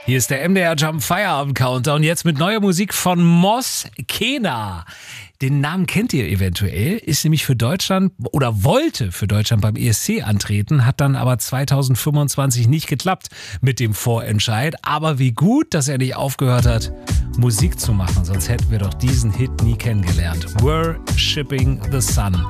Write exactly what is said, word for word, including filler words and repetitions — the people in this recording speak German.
Hier ist der M D R Jump Feierabend Countdown. Jetzt mit neuer Musik von Mos Kena. Den Namen kennt ihr eventuell, ist nämlich für Deutschland oder wollte für Deutschland beim E S C antreten, hat dann aber zweitausendfünfundzwanzig nicht geklappt mit dem Vorentscheid. Aber wie gut, dass er nicht aufgehört hat, Musik zu machen, sonst hätten wir doch diesen Hit nie kennengelernt. Worshipping the Sun.